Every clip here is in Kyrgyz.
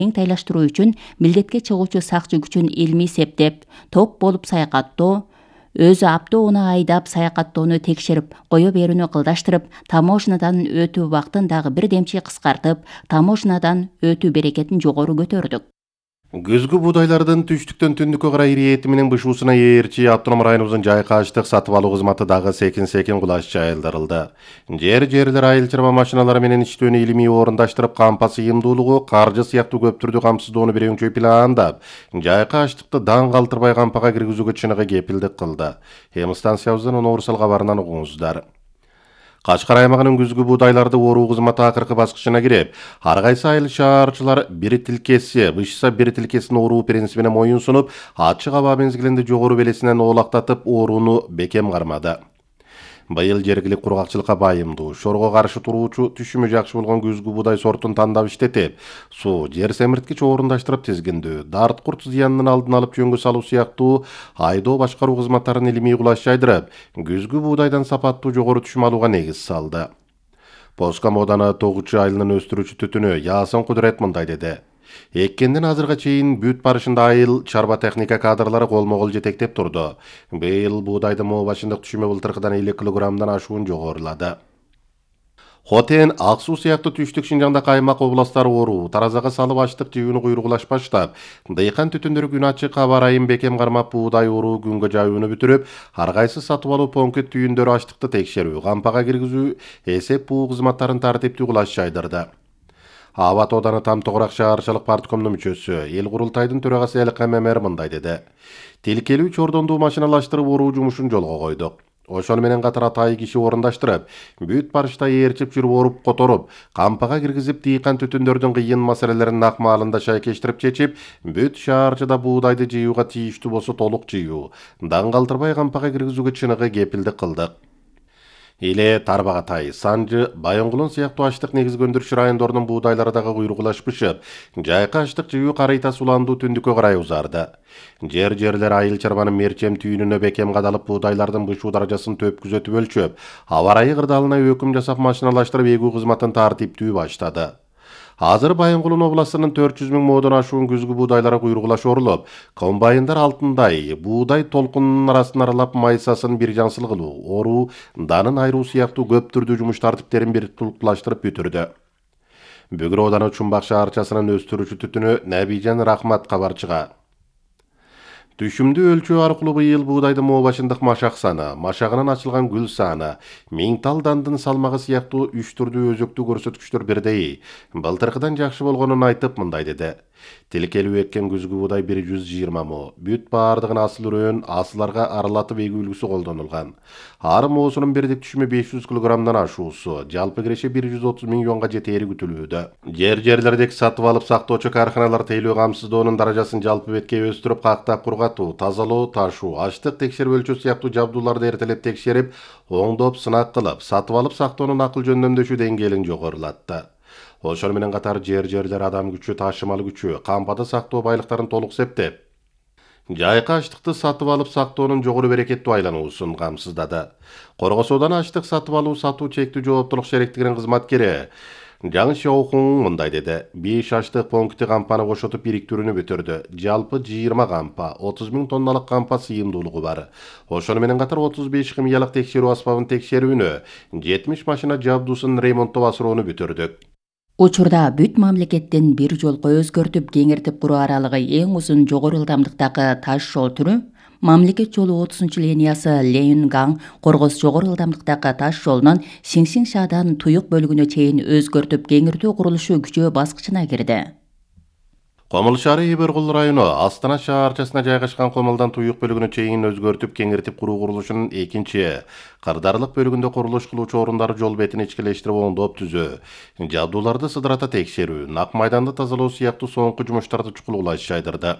тайлаштыруу үчүн милдетке чыгуучу сакчы күчүн илмий септеп, топ болуп саякаттоо, өзү автоунаа айдап саякаттоону текшерип кое берүүнү кылдаштырып, таможнядан өтүү убактын дагы бир демчи кыскартып, таможнядан өтүү берекетин жогору көтөрдүк. Күзгү буудайлардын түштүктөн түндүккө карай ириети менен бышуусуна ээрчи автоном районубуздун жайкы аштык сатып алуу кызматы дагы секин кулаш жайылдырылды. Жерлер айыл чарба машиналары менен иштөөнү илимий орундаштырып, кампа сыйымдуулугу, каржы сыяктуу көптүрдү камсыздоону бирөөңчөй пландап, жайкы аштыкты даң калтырбай кампага киргизүүгө чыныгы кепилдик кылды. Станциябыздын универсал кабарынан угуңуздар. Кашкар аймагынын күзгү буудайларды оруу кызматы акыркы баскычына кирип, ар кайсы айыл шаарчылар бир тилкеси, бышса бир тилкесин оруу принцибине моюн сунуп, ачык аба мезгилинде жогору белесинен оолактатып орууну бекем кармады. Быйыл жергилик кургакчылыкка байымдуу, шорго каршы туруучу, түшүмү жакшы болгон күзгү буудай сортун тандап иштетип, суу, жер семирткич орундаштырып тизгиндүү, дарт курт зыянынын алдын алып жөнгө салуу сыяктуу айдоо башкаруу кызматтарын илимий кулаш жайдырып, күзгү буудайдан сапаттуу жогору түшүм алууга негиз салды. Поска моданы тогучу айылынын өстүрүүчү түтүнү Ясын Кудурет мындай деди. Эккенден азырга чейин бүт барышында айыл чарба техника кадрлары колмо-кол жетектеп турду. Быйыл буудайдын моо башындык түшүмү былтыркыдан 50 килограммдан ашуун жогорулады. Хотен, ак суу сыяктуу түштүк Шинжаңда каймак областтары оруу, таразага салып аштык жыюуну куйругулаш баштап, дыйкан түтүндөрү күн ачык аба ырайын бекем кармап буудай оруу күнгө жаюуну бүтүрүп, ар кайсы сатып алуу пункт түйүндөрү аштыкты текшерүү, кампага киргизүү, эсеп буу кызматтарын тартиптүү кулаш жайдырды. Абат Оданы Тамтогурак шаарчылык парткомдун мүчөсү, эл курултайдын төрагасы Элкем Эмер мындай деди. Тилкелүү чордондуу машиналаштырып оруу жумушун жолго койдук. Ошону менен катар атайы киши орундаштырып, бүт барышта ээрчип жүрүп оруп которуп, кампага киргизип, дыйкан түтүндөрдүн кыйын маселелерин нак маалында шайкештирип чечип, бүт шаарчыда буудайды жыюуга тийиштүү болсо толук жыюу, даң калтырбай кампага киргизүүгө чыныгы кепилдик кылдык. Иле Тарбагатай, Санжы, Байоңгулун сыяктуу аштык негизги өндүрүш райондорунун буудайлары дагы куйругулашпышып, жайкы аштык жыюу карыйта суландуу түндүккө карай узарды. Жерлер айыл чарбанын мерчем түйүнүнө бекем кадалып, буудайлардын бышуу даражасын төп күзөтүп өлчөп, аба ырайы кырдаалына өкүм жасап машиналаштырып эгүү кызматын тартиптүү баштады. Азыр Байоңгулун областынын 400 000 модон ашуун күзгү буудайлары куйругулаш орулуп, комбайндар алтындай, буудай толкунунун арасын аралап майсасын бир жансыл кылуу, оруу, данын айруу сыяктуу көп түрдүү жумуш тартиптерин бир тулукташтырып бүтүрдү. Бүгүр Оданы Чумбак шаарчасынын өстүрүүчү түтүнү Набижан Рахмат кабарчыга. Түшүмдү өлчөө аркылуу быйыл буудайдын моо башындык машак саны, машагынан ачылган гүл саны, миңтал дандын салмагы сыяктуу 3 түрдүү өзөктүү көрсөткүчтөр бирдей. Былтыркыдан жакшы болгонун айтып мындай деди. Тилкелүү эккен күзгү буудай 120 мо, бүт баардыгын асыл үрөөн, асыларга аралатып эгүү үлгүсү колдонулган. Ар моосунун бирдик түшүмү 500 килограммдан ашуусу, жалпы киреше 130 миллионго жетери күтүлүүдө. Жерлердеги сатып алып сактоочу карканалар тейлөө камсыздоонун даражасын жалпы бетке өстүрүп, кактап кургатуу, тазалоо, ташуу, аштык текшерип өлчөө сыяктуу жабдууларды эртелеп текшерип, оңдоп, сынак кылып, сатып алып сактоонун акыл жөндөмдөшүү деңгээлин жогорулатты. Ошол менен катар жерлер адам күчү, ташымал күчү, кампада сактоо байлыктарын толук септеп, жайкы аштыкты сатып алып сактоонун жогору берекеттүү айлануусун камсыздады. Коргос Оданы аштык сатып алуу сатуу чектүү жооптулук шериктигинин кызматкери Жаң Шоухун мындай деди. 5 аштык пункти кампаны кошотуп бириктирүүнү бүтүрдү. Жалпы 20 кампа, 30 000 тонналык кампа сыйымдуулугу бар. Ошону менен катар 35 химиялык текшерүү аспабын текшерүүнү, 70 машина жабдуусун ремонттоп асырууну бүтүрдүк. Учурда бүт мамлекеттин бир жолго өзгөртүп кеңиртип куруу аралыгы эң узун жогору ылдамдыктагы таш жол түрү мамлекет жолу 30-линиясы Ленин-Гаң Коргос жогору ылдамдыктагы таш жолунун Сиңсиң-Шаадан Туюк бөлүгүнө чейин өзгөртүп кеңиртүү курулушу күчөө баскычына кирди. Комул шаары Ибыргул району Астана шаарчасына жайгашкан Комулдан Туюк бөлүгүнө чейин өзгөртүп кеңиртип куруу курулушунун экинчи кырдаарлык бөлүгүндө курулуш кылуучу орундары жол бетин ичкилештирип оңдоп түзөө, жабдууларды сыдырата текшерүү, нак майданды тазалоо сыяктуу соңку жумуштарды чукулуулаш жайдырды.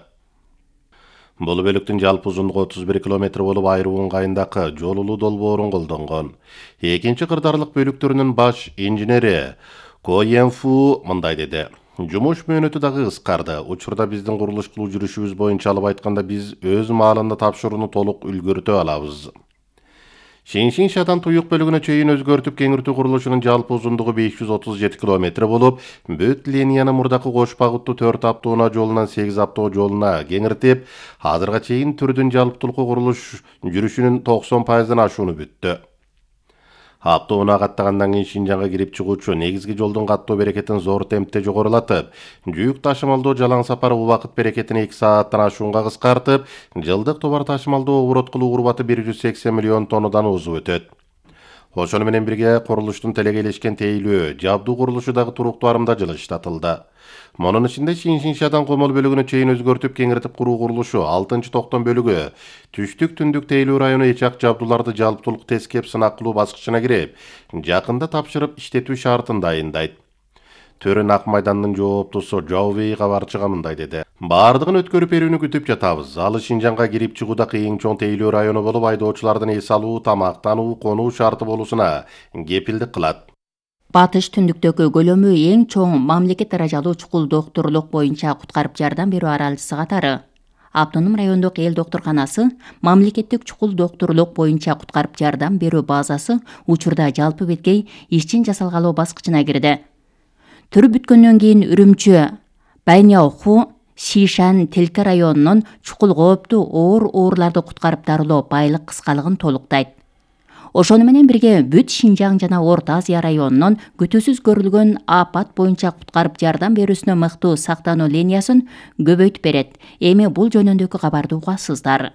Бул бөлүктүн жалпы узундугу 31 километр болуп, айруу ыңгайындагы жолулуу долбоорун колдонгон. Экинчи кырдаарлык бөлүктөрүнүн баш инженери Коенфу мындай деди. Жумуш мөөнөтү дагы кыскарды. Учурда биздин курулуш кылуу жүрүшүбүз боюнча алып айтканда биз өз маалында тапшырууну толук үлгөртө алабыз. Шиншиншадан Туюк бөлүгүнө чейин өзгөртүп кеңиртүү курулушунун жалпы узундугу 537 километр болуп, бүт линияны мурдакы кош багыттуу 4 автоунаа жолунан 8 автоунаа жолуна кеңиртип, азырга чейин түрдүн жалптуулуку курулуш жүрүшүнүн 90%дан ашууну бүттү. Автоунаа каттагандан кийин Шинжанга кирип чыгуучу негизги жолдун каттоо берекетин зор темпте жогорулатып, жүк ташымалдоо жалаң сапар убакыт берекетин 2 сааттан ашуунга кыскартып, жылдык товар ташымалдоо оборот кылуу урбаты 180 миллион тоннадан озуп өтөт. Ошону менен бирге курулуштун телегейлешкен тейлөө, жабдуу курулушу дагы туруктуу арымда жылыштатылды. Монун ичинде Шиншиншадан Комол бөлүгүнө чейин өзгөртүп кеңиртип куруу курулушу 6-токтон бөлүгү түштүк түндүк тейлөө району эчак жабдууларды жалптуулук тескеп сынак кылуу баскычына кирип, жакында тапшырып иштетүү шартын дайындайт. Төрүн Ак майдандын жооптусу Жаубей кабарчыга мындай деди. Бардыгын өткөрүп берүүнү күтүп жатабыз. Ал Шинжанга кирип чыгууда кыйын чоң тейлөө району болуп, айдоочулардын эс алуу, тамактануу, конуу шарты болуусуна кепилдик кылат. Батыш түндүктөгү көлөмү эң чоң мамлекет даражалуу чукул доктурлук боюнча куткарып жардам берүү аралчысы катары Автоном райондук эл доктурканасы мамлекеттик чукул доктурлук боюнча куткарып жардам берүү базасы учурда жалпы беткей ишчин жасалгалоо баскычына кирди. Түрүп бүткөндөн кийин Үрүмчү, Байняуху, Шишан, Телке районунун чукул кооптуу оор-оорларды куткарып дарылоо байлык кыскалыгын толуктайт. Ошону менен бирге бүт Шинжаң жана Орто Азия районунун күтүүсүз көрүлгөн апат боюнча куткарып жардам берүүсүнө мыктуу сактануу линиясын көбөйтүп берет. Эми бул жөнүндөгү кабарды угасыздар.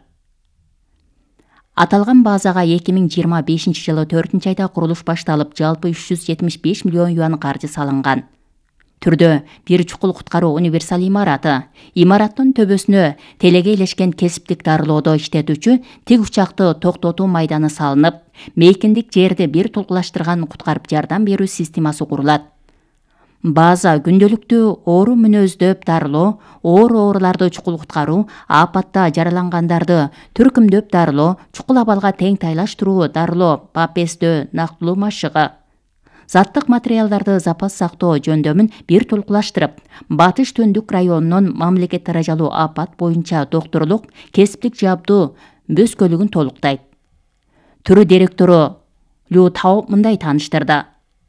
Аталган базага 2025-жылы 4-айда курулуш башталып, жалпы 375 миллион юан каржы салынган. Түрдө бир чукул куткаруу универсал имараты, имараттын төбөсүнө телегейлешкен кесиптик дарылоодо иштетүүчү тик учакты токтотуу майданы салынып, мейкиндик жерди бир тулкулаштырган куткарып жардам берүү системасы курулат. База күндөлүктүү оору мүнөздөп дарылоо, оор-оорларды чукул куткаруу, апатта жаралангандарды түркүмдөп дарылоо, чукул абалга тең тайлаштыруу дарылоо, папестөө, нактылуу машыгы. Заттык материалдарды запас сактоо жөндөмүн бир толкулаштырып, Батыш түндүк районунун мамлекет даражалуу апат боюнча доктурлук кесиптик жабдуу бөскөлүгүн толуктайт. Түрү директору Лю Тао мындай тааныштырды.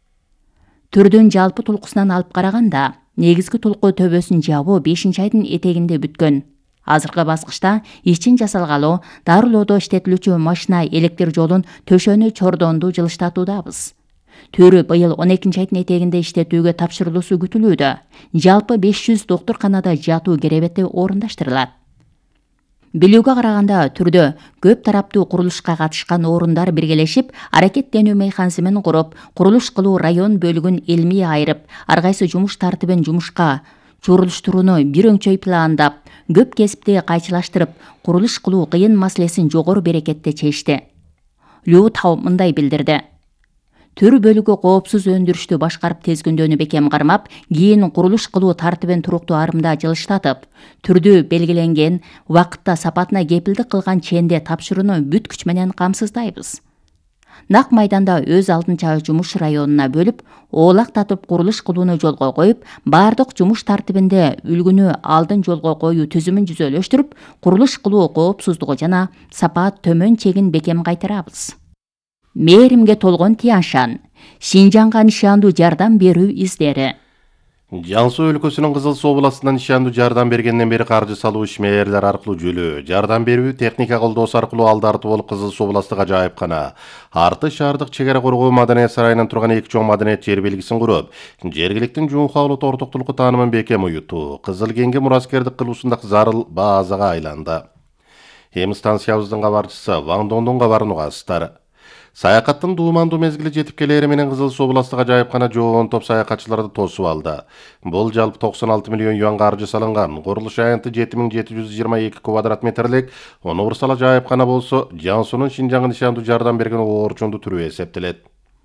Түрдүн жалпы толкусунан алып караганда, негизги толку төбөсүн жабуу 5-айдын этегинде бүткөн. Азыркы баскычта ишчин жасалгалоо, дарылоодо иштетилүүчү машина электр жолун төшөнү чордонду жылыштатуудабыз. Түрү быйыл 12-айдын этегинде иштетүүгө тапшырылуусу күтүлүүдө. Жалпы 500 доктурканада жатуу керебети орундаштырылат. Билүүгө караганда, түрдө көп тараптуу курулушка катышкан орундар биргелешип, аракеттенүү механизмин куруп, курулуш кылуу район бөлүгүн илмий айырып, ар кайсы жумуш тартибин жумушка чурулуштурууну бир өңчөй пландап, көп кесипти кайчылаштырып, курулуш кылуу кыйын маселесин жогору берекетте чечти. Лю Тао мындай билдирди. Төр бөлүгү коопсуз өндүрүштү башкарып тезгүндөнү бекем кармап, кийин курулуш кылуу тартибин туруктуу арымда жылыштатып, түрдү белгиленген убакытта сапатына кепилдик кылган ченде тапшырууну бүт күч менен камсыздайбыз. Нак майданда өз алдынча жумуш районуна бөлүп, оолактатып курулуш кылууну жолго коюп, бардык жумуш тартибинде үлгүнү алдын жолго коюу түзүмүн жүзөлөштүрүп, курулуш кылуу коопсуздугу жана сапат төмөн чегин бекем кайтарабыз. Мээримге толгон Тяншан, Шинжанга нишандуу жардам берүү издери. Жаңсу өлкөсүнүн Кызыл Суу областынан нишандуу жардам бергенден бери каржы салуу ишмерлер аркылуу жөлөө, жардам берүү техника колдоосу аркылуу алдарты болуп Кызыл Суу областык ажайыпкана, Арты шаардык чегара коргоо маданият сарайынан турган 2 чоң маданият жер белгисин куруп, жергиликтин жуунха улут ортоктулукку таанымын бекем уютуу, Кызыл кеңге мураскердик кылуусундагы зарыл базага айланды. Эми станциябыздын кабарчысы Ван Дондун кабарын угасыздар. Саякаттын дуумандуу мезгили жетип келери менен Кызыл Суу областык ажайыпкана жоон топ саякатчыларды тосуп алды. Бул жалпы 96 миллион юан каржы салынган. Курулуш аянты 7722 квадрат метрлик универсал ажайыпкана болсо, Жаңсунун Шинжаңга нишандуу жардам берген оорчунду түрү эсептелет.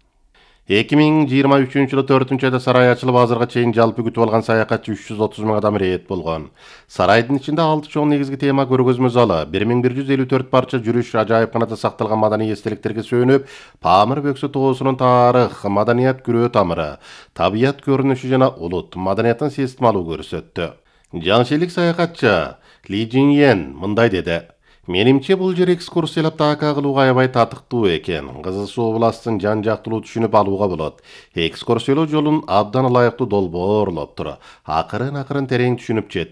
2023-жылы 4-айда сарай ачылып, азырга чейин жалпы күтүп алган саякатчы 330 миң адам ирет болгон. Сарайдын ичинде 6 чоң негизги тема көргөзмө залы, 1154 парча жүрүш ажайыпканада сакталган маданий эстеликтерге сүйөнүп, Памыр бөксө тоосунун тарых, маданият күрөө тамыры, табият көрүнүшү жана улут маданияттын системалуу көрсөттү. Жаңшелик саякатчы Ли Жиньен мындай деди. Менимче бул жер экскурсиялап таaka кылууга аябай татыктуу экен. Кызыл Суу областын жан жактылуу түшүнүп алууга болот. Экскурсиялоо жолун абдан ылайыктуу долбоорлоптур. Акырын терең түшүнүп